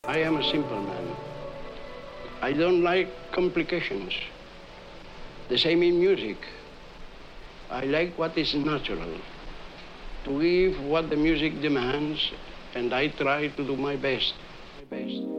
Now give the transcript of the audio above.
I am a simple man. I don't like complications. The same in music. I like what is natural, to give what the music demands, and I try to do my best.